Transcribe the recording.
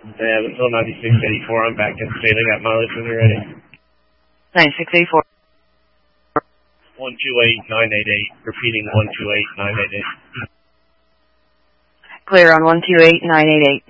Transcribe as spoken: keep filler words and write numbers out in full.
Yeah, it's still ninety-six eighty-four. I'm back in state. I got my listeners ready. ninety-six eighty-four. one two eight nine eight eight. Repeating one two eight nine eight eight. Clear on one two eight nine eight eight.